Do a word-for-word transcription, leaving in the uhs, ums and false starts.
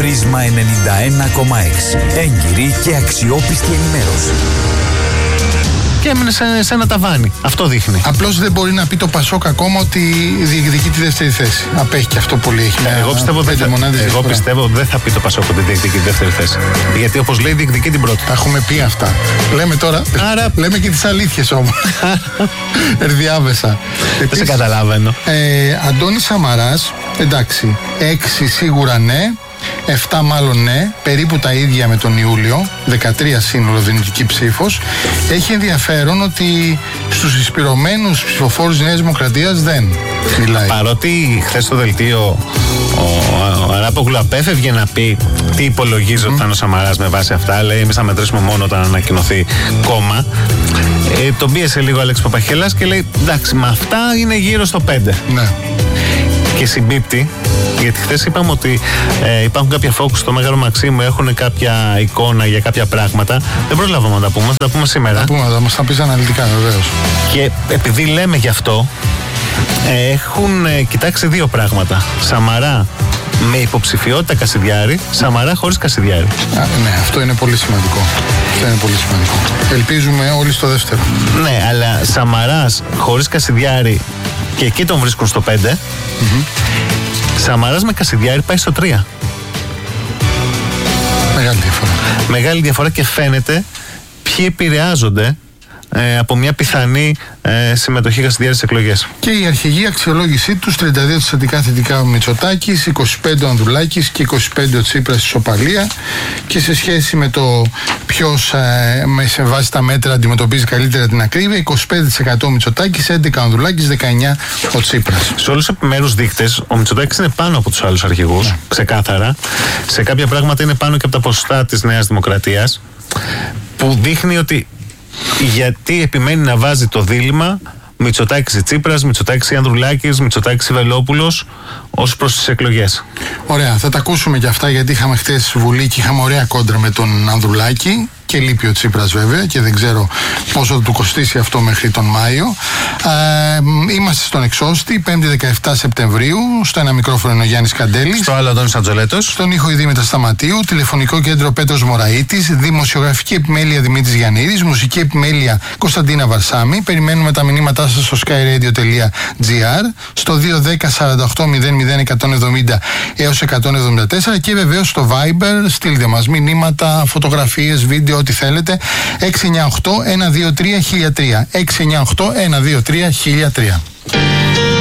Πρίσμα ενενήντα ένα κόμμα έξι. Έγκυρη και αξιόπιστη ενημέρωση. Και έμεινε σε, σε ένα ταβάνι. Αυτό δείχνει. Απλώς δεν μπορεί να πει το Πασόκ ακόμα ότι διεκδικεί τη δεύτερη θέση. Απέχει και αυτό πολύ. Έχει ε, εγώ πιστεύω, δεν θα, εγώ πιστεύω ότι δεν θα πει το Πασόκ ότι διεκδικεί τη δεύτερη θέση. Γιατί όπως λέει, διεκδικεί την πρώτη. Τα έχουμε πει αυτά. Λέμε τώρα. Άρα... λέμε και τις αλήθειες όμως. Ερδιάβεσα. Δεν σε καταλαβαίνω. Ε, Αντώνης Σαμαράς, εντάξει, έξι σίγουρα ναι. εφτά μάλλον ναι, περίπου τα ίδια με τον Ιούλιο, δεκατρία σύνολο δυνητική ψήφος. Έχει ενδιαφέρον ότι στους εισπυρωμένους ψηφοφόρους της Νέας Δημοκρατίας δεν μιλάει. Παρότι χθες στο δελτίο ο, ο Αράπογλου απέφευγε να πει τι υπολογίζει mm. όταν ο Σαμαράς με βάση αυτά, λέει εμείς θα μετρήσουμε μόνο όταν ανακοινωθεί κόμμα. Ε, τον πίεσε λίγο ο Αλέξης Παπαχέλας και λέει εντάξει, με αυτά είναι γύρω στο πέντε. Ναι. Και συμπίπτει, γιατί χθες είπαμε ότι ε, υπάρχουν κάποια focus στο Μέγαρο Μαξίμου, έχουν κάποια εικόνα για κάποια πράγματα. Δεν προλάβαμε να τα πούμε, θα τα πούμε σήμερα. Θα πούμε, θα μας τα πεις αναλυτικά βεβαίως. Και επειδή λέμε γι' αυτό, ε, έχουν ε, κοιτάξει δύο πράγματα. Σαμαρά με υποψηφιότητα Κασιδιάρη, Σαμαρά χωρίς Κασιδιάρη. Α, ναι, αυτό είναι πολύ σημαντικό. Αυτό είναι πολύ σημαντικό. Ελπίζουμε όλοι στο δεύτερο. Ναι, αλλά Σαμαράς χωρίς Κασιδιάρη, και εκεί τον βρίσκουν στο πέντε. Mm-hmm. Σαμαράς με Κασιδιάρη πάει στο τρία. Μεγάλη διαφορά. Μεγάλη διαφορά και φαίνεται ποιοι επηρεάζονται ε, από μια πιθανή ε, συμμετοχή Κασιδιάρη στις εκλογές. Και η αρχηγή αξιολόγησή τους, τριάντα δύο τοις εκατό θετικά ο Μητσοτάκης, είκοσι πέντε ο Ανδρουλάκης και είκοσι πέντε ο Τσίπρας στη ισοπαλία. Και σε σχέση με το ποιος ε, με βάση τα μέτρα αντιμετωπίζει καλύτερα την ακρίβεια, είκοσι πέντε τοις εκατό ο Μητσοτάκης, έντεκα ο Ανδρουλάκης, δεκαεννιά ο Τσίπρας. Σε όλους τους επιμέρους δείκτες, ο Μητσοτάκης είναι πάνω από τους άλλους αρχηγούς, yeah. ξεκάθαρα. Σε κάποια πράγματα είναι πάνω και από τα ποσοστά της Νέας Δημοκρατίας, που δείχνει ότι γιατί επιμένει να βάζει το δίλημμα Μητσοτάκης Τσίπρας, Μητσοτάκης Ανδρουλάκης, Μητσοτάκης Βελόπουλος ως προς τις εκλογές. Ωραία, θα τα ακούσουμε και αυτά, γιατί είχαμε χτες Βουλή και είχαμε ωραία κόντρα με τον Ανδρουλάκη. Και λείπει ο Τσίπρας βέβαια και δεν ξέρω πόσο θα του κοστίσει αυτό μέχρι τον Μάιο. Ε, είμαστε στον Εξώστη, πέμπτη δεκαεφτά Σεπτεμβρίου. Στο ένα μικρόφωνο είναι ο Γιάννης Καντέλης. Στο άλλο Αντώνης Αντζολέτος. Στον ήχο η Δήμητρα Σταματίου. Τηλεφωνικό κέντρο Πέτρος Μωραΐτης. Δημοσιογραφική επιμέλεια Δημήτρης Γιαννίδης. Μουσική επιμέλεια Κωνσταντίνα Βαρσάμη. Περιμένουμε τα μηνύματά σας στο skyradio τελεία gr, στο δύο δέκα σαράντα οκτώ μηδέν μηδέν εκατόν εβδομήντα έως εκατόν εβδομήντα τέσσερα και βεβαίως στο Viber. Στείλτε μας μηνύματα, φωτογραφίες, βίντεο, ό,τι θέλετε. έξι εννιά οκτώ ένα δύο τρία χίλια τρία έξι εννιά οκτώ ένα δύο τρία χίλια τρία.